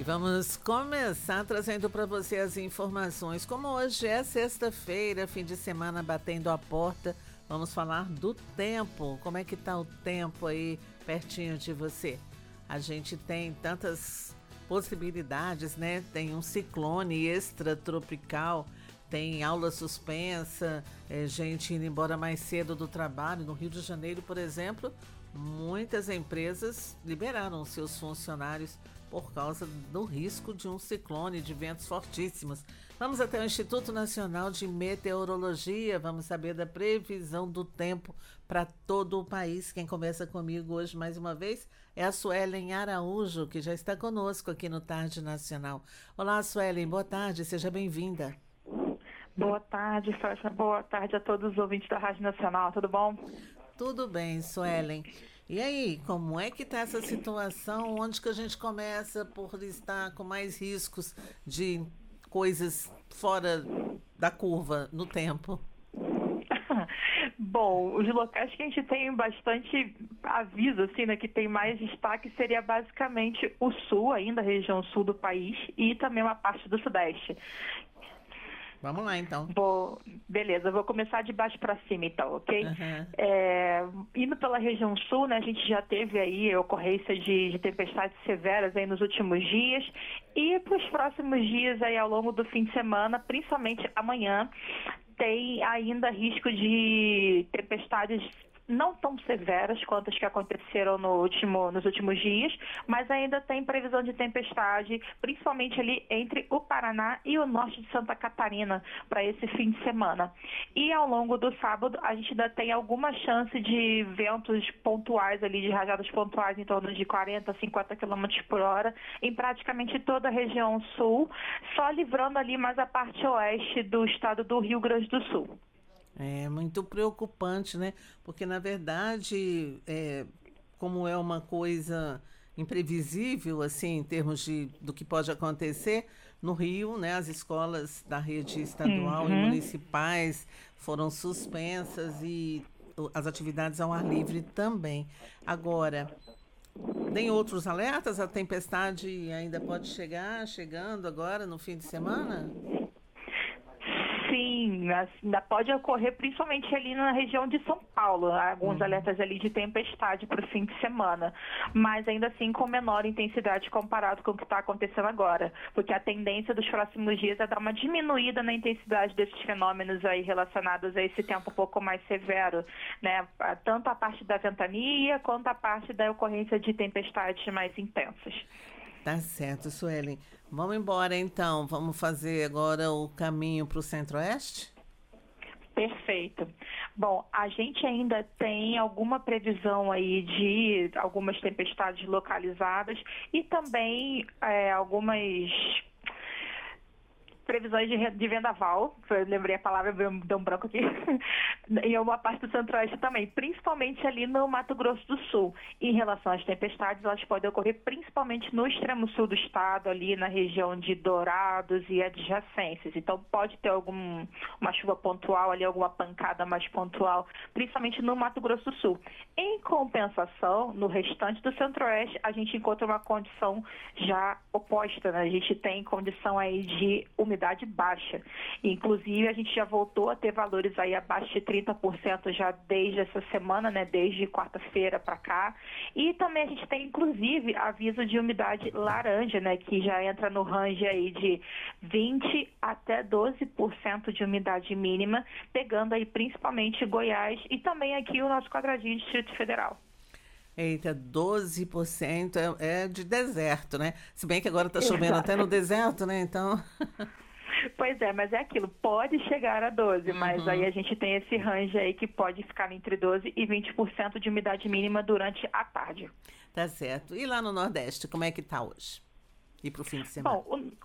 vamos começar trazendo para você as informações. Como hoje é sexta-feira, fim de semana batendo a porta, vamos falar do tempo. Como é que tá o tempo aí pertinho de você? A gente tem tantas possibilidades, né? Tem um ciclone extratropical, tem aula suspensa, gente indo embora mais cedo do trabalho. No Rio de Janeiro, por exemplo, muitas empresas liberaram seus funcionários por causa do risco de um ciclone, de ventos fortíssimos. Vamos até o Instituto Nacional de Meteorologia, vamos saber da previsão do tempo para todo o país. Quem conversa comigo hoje, mais uma vez, é a Suelen Araújo, que já está conosco aqui no Tarde Nacional. Olá, Suelen, boa tarde, seja bem-vinda. Boa tarde, Fátima. Boa tarde a todos os ouvintes da Rádio Nacional, tudo bom? Tudo bem, Suelen. E aí, como é que está essa situação? Onde que a gente começa por estar com mais riscos de coisas fora da curva no tempo? Bom, os locais que a gente tem bastante aviso, assim, né, que tem mais destaque seria basicamente o sul, ainda a região sul do país, e também uma parte do sudeste. Vamos lá, então. Beleza, vou começar de baixo para cima, então, ok? Indo pela região sul, né, a gente já teve aí ocorrência de tempestades severas aí nos últimos dias, e para os próximos dias aí ao longo do fim de semana, principalmente amanhã, tem ainda risco de tempestades não tão severas quanto as que aconteceram nos últimos dias, mas ainda tem previsão de tempestade, principalmente ali entre o Paraná e o norte de Santa Catarina para esse fim de semana. E ao longo do sábado, a gente ainda tem alguma chance de ventos pontuais ali, de rajadas pontuais em torno de 40, 50 km por hora, em praticamente toda a região sul, só livrando ali mais a parte oeste do estado do Rio Grande do Sul. É muito preocupante, né? Porque, na verdade, como é uma coisa imprevisível, assim, em termos do que pode acontecer, no Rio, né, as escolas da rede estadual e municipais foram suspensas e as atividades ao ar livre também. Agora, tem outros alertas? A tempestade ainda pode chegando agora no fim de semana? Sim, ainda pode ocorrer principalmente ali na região de São Paulo, alguns alertas ali de tempestade para o fim de semana, mas ainda assim com menor intensidade comparado com o que está acontecendo agora, porque a tendência dos próximos dias é dar uma diminuída na intensidade desses fenômenos aí relacionados a esse tempo um pouco mais severo, né? Tanto a parte da ventania quanto a parte da ocorrência de tempestades mais intensas. Tá certo, Suelen. Vamos embora então. Vamos fazer agora o caminho para o Centro-Oeste? Perfeito. Bom, a gente ainda tem alguma previsão aí de algumas tempestades localizadas e também algumas previsões de vendaval, eu lembrei a palavra, deu um branco aqui, em uma parte do Centro-Oeste também, principalmente ali no Mato Grosso do Sul. Em relação às tempestades, elas podem ocorrer principalmente no extremo sul do estado, ali na região de Dourados e adjacências. Então pode ter uma chuva pontual ali, alguma pancada mais pontual, principalmente no Mato Grosso do Sul. Em compensação, no restante do Centro-Oeste, a gente encontra uma condição já oposta, né? A gente tem condição aí de umidade baixa. Inclusive, a gente já voltou a ter valores aí abaixo de 30% já desde essa semana, né? Desde quarta-feira para cá. E também a gente tem, inclusive, aviso de umidade laranja, né? Que já entra no range aí de 20 até 12% de umidade mínima, pegando aí principalmente Goiás e também aqui o nosso quadradinho de Distrito Federal. Eita, 12% é de deserto, né? Se bem que agora está chovendo até no deserto, né? Então... Pois é, mas é aquilo, pode chegar a 12%, mas aí a gente tem esse range aí que pode ficar entre 12% e 20% de umidade mínima durante a tarde. Tá certo. E lá no Nordeste, como é que tá hoje? E para o fim de semana? Bom,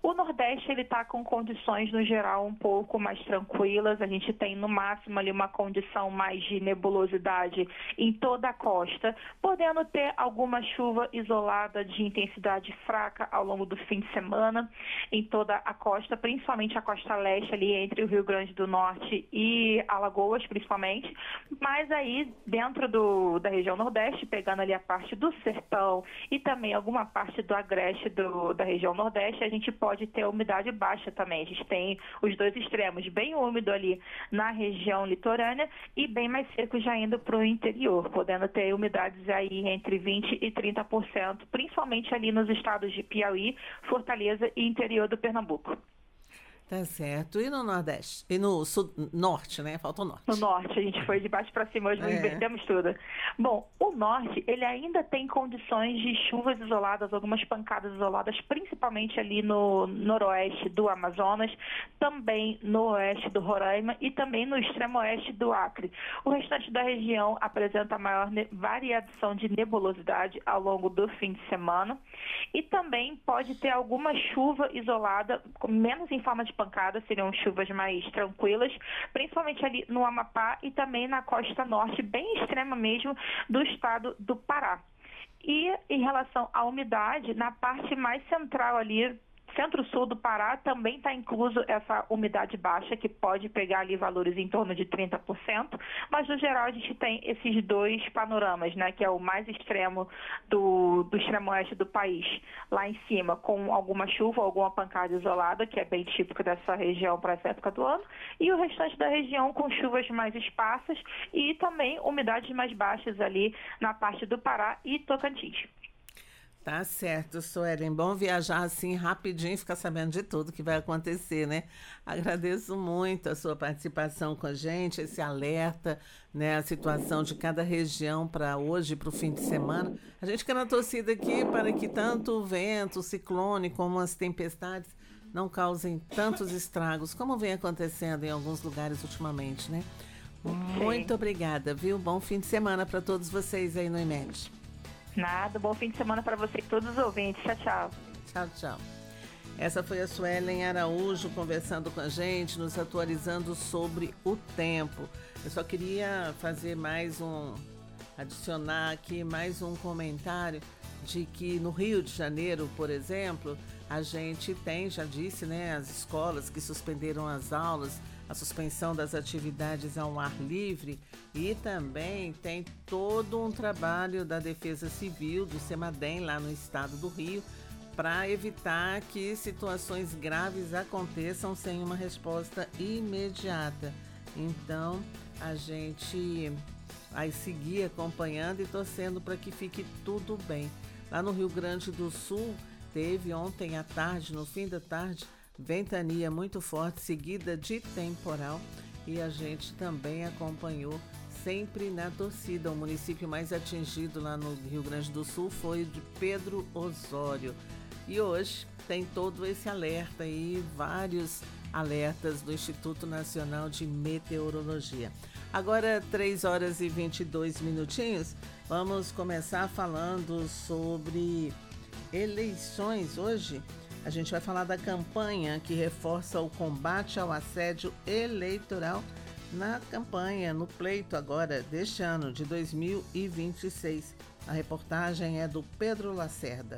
O Nordeste ele está com condições, no geral, um pouco mais tranquilas. A gente tem, no máximo, ali uma condição mais de nebulosidade em toda a costa, podendo ter alguma chuva isolada de intensidade fraca ao longo do fim de semana em toda a costa, principalmente a costa leste, ali entre o Rio Grande do Norte e Alagoas, principalmente. Mas aí, dentro da região Nordeste, pegando ali a parte do Sertão e também alguma parte do Agreste da região Nordeste, a gente pode ter umidade baixa também. A gente tem os dois extremos, bem úmido ali na região litorânea e bem mais seco já indo para o interior, podendo ter umidades aí entre 20% e 30%, principalmente ali nos estados de Piauí, Fortaleza e interior do Pernambuco. Tá certo. E no Nordeste? E no Norte, né? Falta o Norte. No Norte, a gente foi de baixo para cima, hoje invertemos tudo. Bom, o Norte, ele ainda tem condições de chuvas isoladas, algumas pancadas isoladas, principalmente ali no noroeste do Amazonas, também no oeste do Roraima e também no extremo oeste do Acre. O restante da região apresenta maior variação de nebulosidade ao longo do fim de semana e também pode ter alguma chuva isolada, menos em forma de pancada, seriam chuvas mais tranquilas, principalmente ali no Amapá e também na costa norte, bem extrema mesmo, do estado do Pará. E em relação à umidade, na parte mais central ali, centro-sul do Pará, também está incluso essa umidade baixa, que pode pegar ali valores em torno de 30%, mas no geral a gente tem esses dois panoramas, né, que é o mais extremo do extremo oeste do país, lá em cima, com alguma chuva, alguma pancada isolada, que é bem típico dessa região para essa época do ano, e o restante da região com chuvas mais esparsas e também umidades mais baixas ali na parte do Pará e Tocantins. Tá certo, Suelen. Bom viajar assim rapidinho, ficar sabendo de tudo que vai acontecer, né? Agradeço muito a sua participação com a gente, esse alerta, né? A situação de cada região para hoje, para o fim de semana. A gente quer na torcida aqui para que tanto o vento, o ciclone, como as tempestades não causem tantos estragos, como vem acontecendo em alguns lugares ultimamente, né? Muito obrigada, viu? Bom fim de semana para todos vocês aí no IMED. Nada, bom fim de semana para você e todos os ouvintes. Tchau, tchau. Tchau, tchau. Essa foi a Suelen Araújo conversando com a gente, nos atualizando sobre o tempo. Eu só queria fazer adicionar aqui mais um comentário de que no Rio de Janeiro, por exemplo, a gente tem, já disse, né, as escolas que suspenderam as aulas, a suspensão das atividades ao ar livre e também tem todo um trabalho da Defesa Civil, do CEMADEM, lá no estado do Rio, para evitar que situações graves aconteçam sem uma resposta imediata. Então, a gente vai seguir acompanhando e torcendo para que fique tudo bem. Lá no Rio Grande do Sul, teve ontem à tarde, no fim da tarde, ventania muito forte, seguida de temporal, e a gente também acompanhou sempre na torcida. O município mais atingido lá no Rio Grande do Sul foi o de Pedro Osório. E hoje tem todo esse alerta e vários alertas do Instituto Nacional de Meteorologia. Agora, 3 horas e 22 minutinhos, vamos começar falando sobre eleições. Hoje a gente vai falar da campanha que reforça o combate ao assédio eleitoral na campanha, no pleito agora deste ano de 2026. A reportagem é do Pedro Lacerda.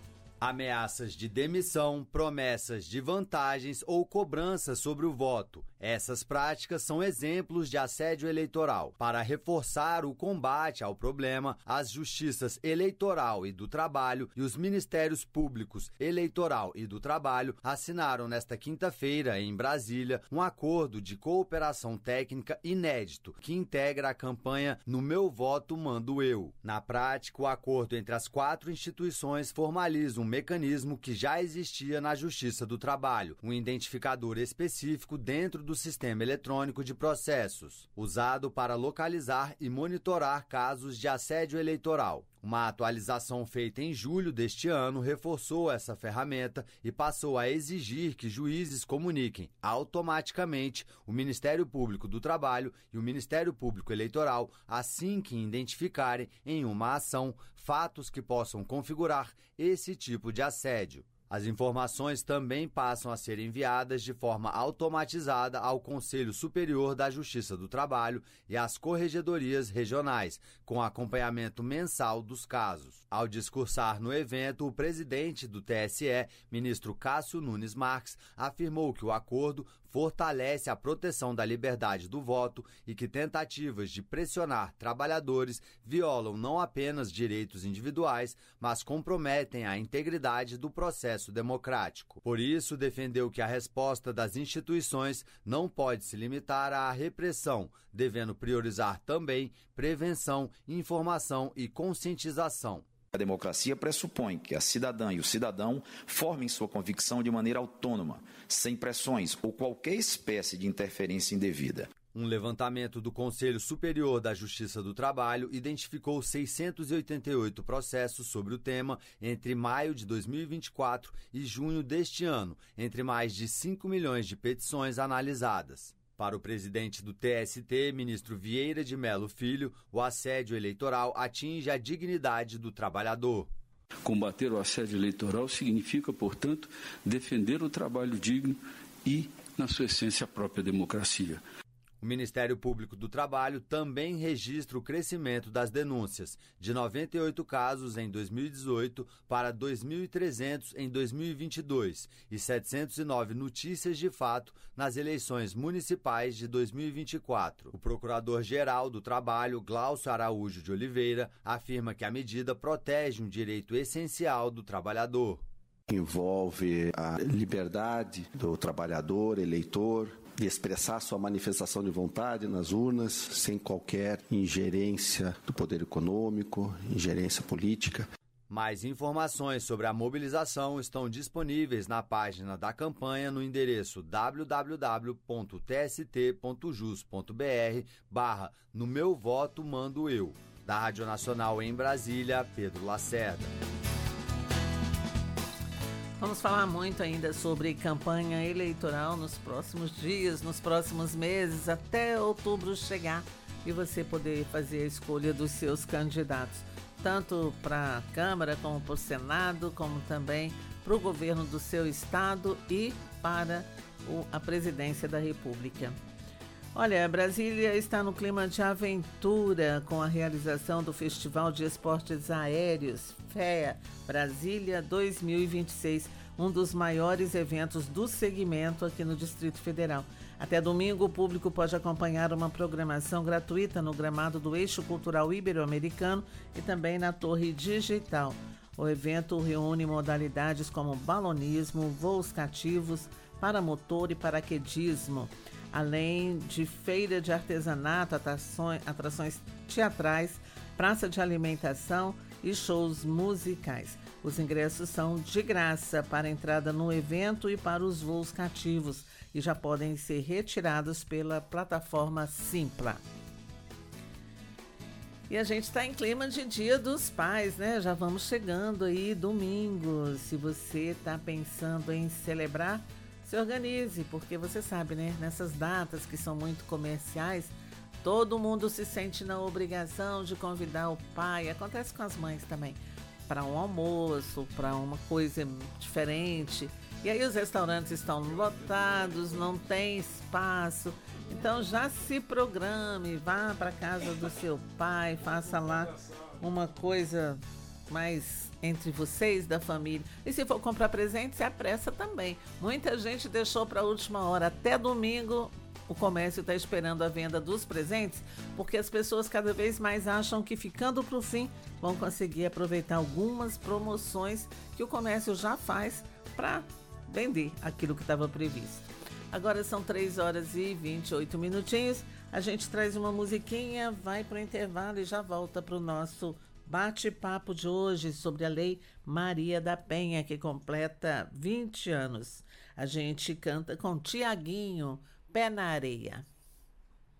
Ameaças de demissão, promessas de vantagens ou cobranças sobre o voto. Essas práticas são exemplos de assédio eleitoral. Para reforçar o combate ao problema, as Justiças Eleitoral e do Trabalho e os Ministérios Públicos Eleitoral e do Trabalho assinaram nesta quinta-feira, em Brasília, um acordo de cooperação técnica inédito que integra a campanha No Meu Voto Mando Eu. Na prática, o acordo entre as 4 instituições formaliza um mecanismo que já existia na Justiça do Trabalho, um identificador específico dentro do Sistema Eletrônico de Processos, usado para localizar e monitorar casos de assédio eleitoral. Uma atualização feita em julho deste ano reforçou essa ferramenta e passou a exigir que juízes comuniquem automaticamente o Ministério Público do Trabalho e o Ministério Público Eleitoral assim que identificarem em uma ação fatos que possam configurar esse tipo de assédio. As informações também passam a ser enviadas de forma automatizada ao Conselho Superior da Justiça do Trabalho e às corregedorias regionais, com acompanhamento mensal dos casos. Ao discursar no evento, o presidente do TSE, ministro Cássio Nunes Marques, afirmou que o acordo fortalece a proteção da liberdade do voto e que tentativas de pressionar trabalhadores violam não apenas direitos individuais, mas comprometem a integridade do processo democrático. Por isso, defendeu que a resposta das instituições não pode se limitar à repressão, devendo priorizar também prevenção, informação e conscientização. A democracia pressupõe que a cidadã e o cidadão formem sua convicção de maneira autônoma, sem pressões ou qualquer espécie de interferência indevida. Um levantamento do Conselho Superior da Justiça do Trabalho identificou 688 processos sobre o tema entre maio de 2024 e junho deste ano, entre mais de 5 milhões de petições analisadas. Para o presidente do TST, ministro Vieira de Mello Filho, o assédio eleitoral atinge a dignidade do trabalhador. Combater o assédio eleitoral significa, portanto, defender o trabalho digno e, na sua essência, a própria democracia. O Ministério Público do Trabalho também registra o crescimento das denúncias, de 98 casos em 2018 para 2.300 em 2022 e 709 notícias de fato nas eleições municipais de 2024. O Procurador-Geral do Trabalho, Glaucio Araújo de Oliveira, afirma que a medida protege um direito essencial do trabalhador. Envolve a liberdade do trabalhador, eleitor, de expressar sua manifestação de vontade nas urnas, sem qualquer ingerência do poder econômico, ingerência política. Mais informações sobre a mobilização estão disponíveis na página da campanha no endereço www.tst.jus.br/No Meu Voto Mando Eu. Da Rádio Nacional em Brasília, Pedro Lacerda. Vamos falar muito ainda sobre campanha eleitoral nos próximos dias, nos próximos meses, até outubro chegar e você poder fazer a escolha dos seus candidatos, tanto para a Câmara como para o Senado, como também para o governo do seu estado e para a presidência da República. Olha, Brasília está no clima de aventura com a realização do Festival de Esportes Aéreos, FEA Brasília 2026, um dos maiores eventos do segmento aqui no Distrito Federal. Até domingo, o público pode acompanhar uma programação gratuita no gramado do Eixo Cultural Ibero-Americano e também na Torre Digital. O evento reúne modalidades como balonismo, voos cativos, paramotor e paraquedismo, além de feira de artesanato, atrações teatrais, praça de alimentação e shows musicais. Os ingressos são de graça para a entrada no evento e para os voos cativos e já podem ser retirados pela plataforma Simpla. E a gente está em clima de Dia dos Pais, né? Já vamos chegando aí, domingo. Se você está pensando em celebrar, se organize, porque você sabe, né? Nessas datas que são muito comerciais, todo mundo se sente na obrigação de convidar o pai, acontece com as mães também, para um almoço, para uma coisa diferente. E aí os restaurantes estão lotados, não tem espaço. Então já se programe, vá para a casa do seu pai, faça lá uma coisa mais entre vocês, da família. E se for comprar presente, se apressa também. Muita gente deixou para a última hora. Até domingo o comércio está esperando a venda dos presentes, porque as pessoas cada vez mais acham que ficando para o fim vão conseguir aproveitar algumas promoções que o comércio já faz para vender aquilo que estava previsto. Agora são 3h28 minutinhos. A gente traz uma musiquinha, vai para o intervalo e já volta para o nosso bate-papo de hoje sobre a Lei Maria da Penha, que completa 20 anos. A gente canta com Tiaguinho, Pé na Areia.